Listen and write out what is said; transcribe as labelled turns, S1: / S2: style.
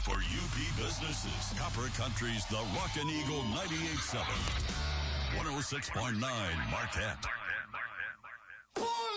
S1: for UP businesses. Copper Country's The Rockin' Eagle 98.7. 106.9 Marquette.